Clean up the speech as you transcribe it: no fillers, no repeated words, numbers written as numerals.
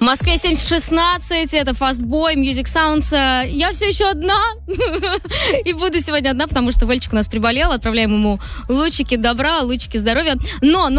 Москве 7016, это Fastboy, Music Sounds. Я все еще одна. И буду сегодня одна, потому что Вальчик у нас приболел. Отправляем ему лучики добра, лучики здоровья. Но